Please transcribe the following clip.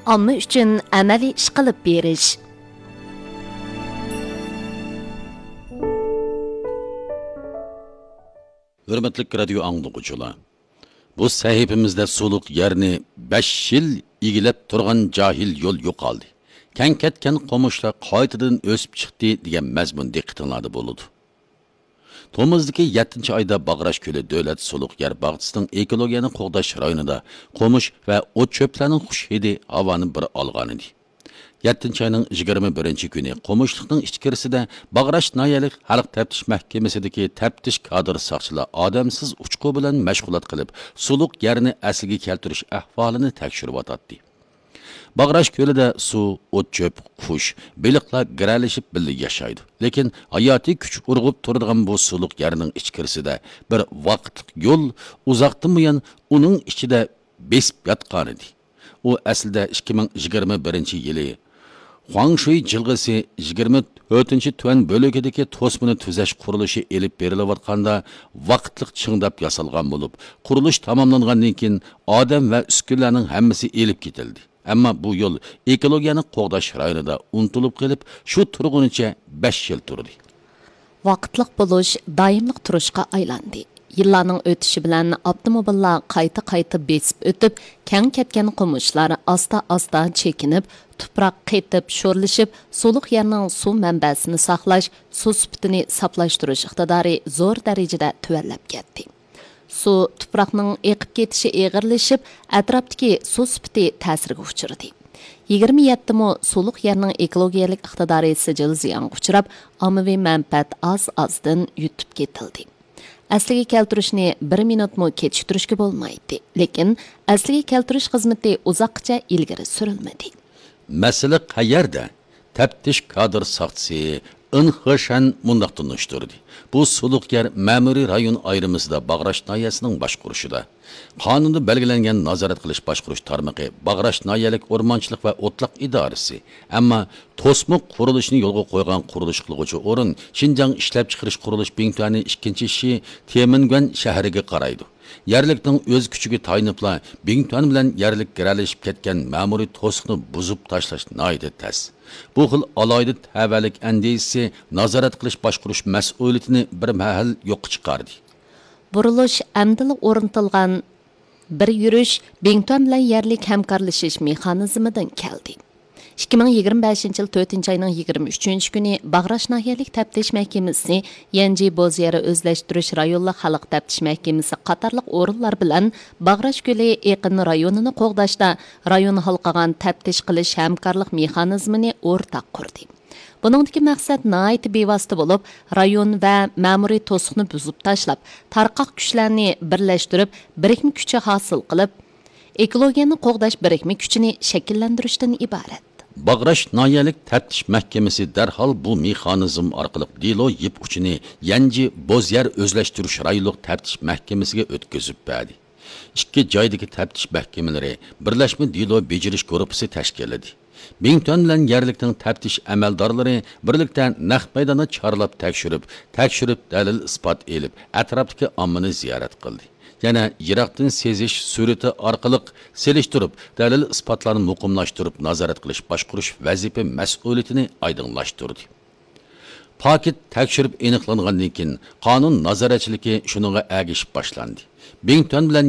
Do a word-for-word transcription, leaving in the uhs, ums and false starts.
omma uchun amaliy ish qilib berish. Hürmetlik radio anlıqçılar. Bu sahifimizde suluk yerini beş yıl igilep turgan cahil yol yo'qoldi. Kan ketken qo'mushlar qaytadan o'sib chiqdi degan mazmun diqqatinglarda bo'ladi. To'mizdagi yettinchi oyda Bag'rash ko'li davlat suluk yer bog'chisining ekologiyani qo'g'dash rayonida qo'mush va o't cho'plarining xush hidi havoni bir olgan edi. yettinchi ayning yigirma birinchi kuni qo'mushliqning ichkarisida Bag'rash noyalik xalq taftish mahkamasidagi taftish kadr soqchilar odamsiz uchqu bilan mashg'ulot qilib, suluk yerni asliga keltirish ahvolini tekshirib o'tadi. Bag'rash ko'lida suv, o't cho'p, qush, baliqlar giralashib birga yashaydi. Lekin hayotiy kuch urg'ib turadigan bu suluk yerning ichkarisida bir vaqtlik yo'l uzoqdan buyon uning ichida besib yotgan edi. U aslida ikki ming yigirma birinchi yili Huangshui jilg'isi yigirma to'rtinchi tuvan bo'lagidagi to'smini tuzash qurilishi elib berilayotganda vaqtliq chingdab yasalgan bo'lib, qurilish tamomlangandan keyin odam va uskunlarning hammasi elib ketildi. Ammo bu yo'l ekologiyani qo'g'dash rayonida unutilib qolib, shu turg'unicha besh yil turdi. Vaqtliq bo'lish doimliq turishga aylandi. Yillarning o'tishi bilan avtomobillar qayta-qayta besib o'tib, keng ketgan qo'mushlar asta-asta chekinib, tuproq qaytib sho'rlashib, suluq yerning suv manbasini saqlash, suv sifatini saqlashtirish iqtidori zo'r darajada tuvanlab ketdi. Suv tuproqning eqib ketishi eg'irlashib, atrofdagi suv sifati ta'siriga uchradi. yigirma yetti mo suluq yerning ekologiyalik iqtidori sijil ziyon uchrab, ommaviy manfaat az-azdan yutib ketildi. Asliga keltirishni bir minutmi kechiktirishga bo'lmaydi, lekin asliga keltirish xizmati uzoqcha ilgari surilmadi. Masala qayerda? Taftish kadr soqchisi Inxishan mundaq tunishtirdi. Bu suluq yer ma'muriy rayon ayrimisida Bag'rash noyasining boshqurishida. Qonunda belgilangan nazorat qilish boshqurish tarmoqi Bag'rash noyalik o'rmonchilik va o'tliq idorasi. Ammo to'smiq qurilishni yo'lga qo'ygan qurilish qiluvchi o'rin Xinjiang ishlab chiqarish qurilish bintani ikkinchi ishi Temingan shahriga qaraydi. Yerlikning o'z kuchiga tayanibla Bingtuan bilan yerlik giralashib ketgan ma'muriy to'siqni buzib tashlash noyda tas. Bu xil alayda tavallik andisi nazorat qilish boshqurish mas'uliyatini bir mahal yo'q chiqardi. Burilish amdili o'rnatilgan bir yurish Bingtuan bilan yerlik hamkorlashish mexanizmidan keldi. ikki ming yigirma beshinchi yil to'rtinchi ayning yigirma uchinchi kuni Bag'rash noyalik taftish mahkamasi, Yanji Bozyeri o'zlashtirish rayonlik xalq taftish mahkamasi qatorliq o'rinlar bilan Bag'rash ko'li yaqin rayonini qo'g'dashda rayon halqagan taftish qilish hamkorlik mexanizmini o'rtaq qurdi. Buningdagi maqsad nihoyat bevosita bo'lib, rayon va ma'muriy to'siqni buzib tashlab, tarqoq kuchlarni birlashtirib, birikma kuchi hosil qilib, ekologiyani qo'g'dash birikma kuchini shakllantirishdan iborat. Bag'rash noyalik taftish mahkamasi darhol bu mexanizm orqali dilo yip uchini Yanji Bozyer o'zlashtirish rayonlik taftish mahkamasiga o'tkazib berdi. Ikki joydagi taftish mahkamalari birlashma dilo bejirish guruhi tashkilladi. Bingtuan bilan yerlikning taftish amaldorlari birlikda naq maydonni chorlab tekshirib, tekshirib dalil isbot elib, atrofdagi ommani ziyorat qildi. Yana yiroqdan sezish surati orqali selishtirib, dalil isbotlarni muqimlashtirib, nazorat qilish, boshqurish vazifa mas'uliyatini oydinlashtirdi. Paket tekshirib aniqlangandan keyin qonun nazoratchiligi shuningga agishib boshlandi. Bingtuan bilan